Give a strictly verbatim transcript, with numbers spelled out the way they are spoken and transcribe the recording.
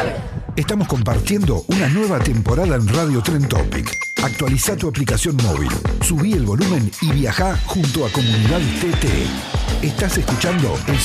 Estamos compartiendo una nueva temporada en Radio Trend Topic. Actualiza tu aplicación móvil, subí el volumen y viajá junto a Comunidad T T. Estás escuchando el